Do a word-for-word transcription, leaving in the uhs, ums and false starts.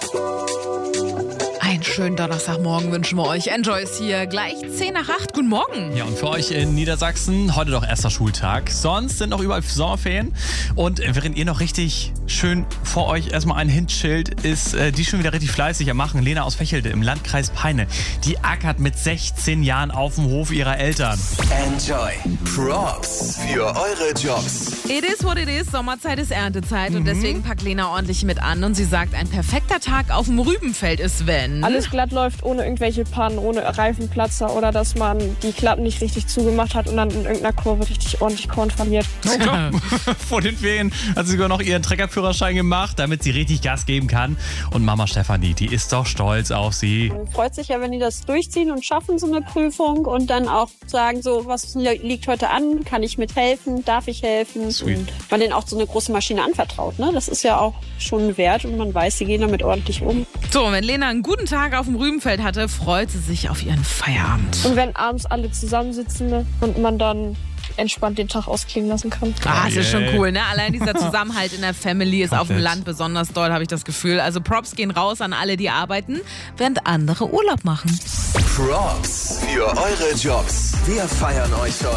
Einen schönen Donnerstagmorgen wünschen wir euch. Enjoy ist hier. Gleich zehn nach acht. Guten Morgen. Ja, und für euch in Niedersachsen heute doch erster Schultag. Sonst sind noch überall Sommerferien. Und während ihr noch richtig schön vor euch erstmal einen hinchillt, ist äh, die schon wieder richtig fleißig am Machen. Lena aus Fächelde im Landkreis Peine. Die ackert mit sechzehn Jahren auf dem Hof ihrer Eltern. Enjoy. Props für eure Jobs. It is what it is. Sommerzeit ist Erntezeit. Mhm. Und deswegen packt Lena ordentlich mit an. Und sie sagt, ein perfekter Tag auf dem Rübenfeld ist, wenn alles glatt läuft, ohne irgendwelche Pannen, ohne Reifenplatzer oder dass man die Klappen nicht richtig zugemacht hat und dann in irgendeiner Kurve richtig ordentlich Korn verliert. Vor den Ferien hat sie sogar noch ihren Treckerführerschein gemacht, damit sie richtig Gas geben kann. Und Mama Stefanie, die ist doch stolz auf sie. Man freut sich ja, wenn die das durchziehen und schaffen, so eine Prüfung und dann auch sagen, so, was liegt heute an, kann ich mithelfen, darf ich helfen? Sweet. Und man denen auch so eine große Maschine anvertraut, ne? Das ist ja auch schon wert und man weiß, sie gehen damit ordentlich um. So, wenn Lena einen guten Tag auf dem Rübenfeld hatte, freut sie sich auf ihren Feierabend. Und wenn abends alle zusammensitzen und man dann entspannt den Tag ausklingen lassen kann. Ah, das Oh ist schon yeah. cool, ne? Allein dieser Zusammenhalt in der Family ist auf dem Land besonders doll, habe ich das Gefühl. Also Props gehen raus an alle, die arbeiten, während andere Urlaub machen. Props für eure Jobs. Wir feiern euch heute.